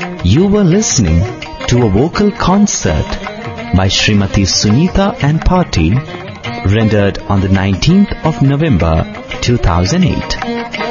You were listening to a vocal concert by Srimati Sunita and Party, rendered on the 19th of November 2008.